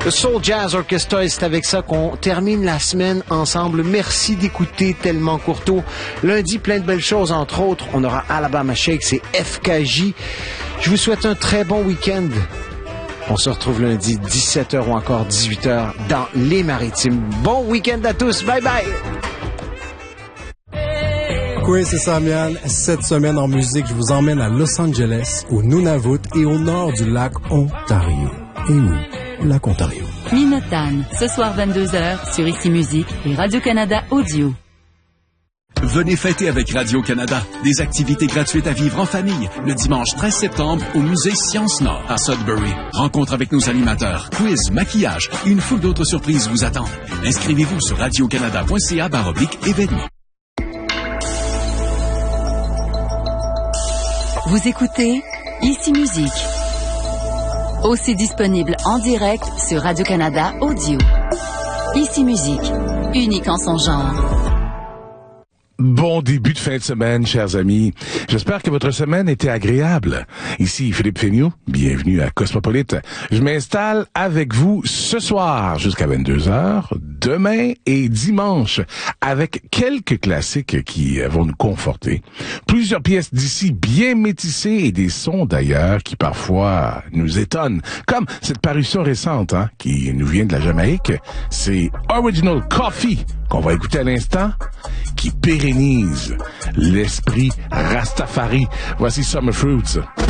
Le Soul Jazz Orchestra, c'est avec ça qu'on termine la semaine ensemble. Merci d'écouter Tellement Courteau. Lundi, plein de belles choses, entre autres. On aura Alabama Shakes et FKJ. Je vous souhaite un très bon week-end. On se retrouve lundi, 17h ou encore 18h dans Les Maritimes. Bon week-end à tous. Bye bye! Oui, c'est Samian. Cette semaine en musique, je vous emmène à Los Angeles, au Nunavut et au nord du lac Ontario. Et oui, lac Ontario. Minotan, ce soir 22h sur Ici Musique et Radio-Canada Audio. Venez fêter avec Radio-Canada. Des activités gratuites à vivre en famille le dimanche 13 septembre au musée Sciences Nord à Sudbury. Rencontre avec nos animateurs, quiz, maquillage et une foule d'autres surprises vous attendent. Inscrivez-vous sur radiocanada.ca/événements. Vous écoutez Ici Musique. Aussi disponible en direct sur Radio-Canada Audio. Ici Musique, unique en son genre. Bon début de fin de semaine, chers amis. J'espère que votre semaine était agréable. Ici Philippe Féniaux, bienvenue à Cosmopolite. Je m'installe avec vous ce soir jusqu'à 22h, demain et dimanche, avec quelques classiques qui vont nous conforter. Plusieurs pièces d'ici bien métissées et des sons d'ailleurs qui parfois nous étonnent. Comme cette parution récente qui nous vient de la Jamaïque. C'est Original Coffee qu'on va écouter à l'instant, qui pérennise l'esprit Rastafari. Voici Summer Fruits.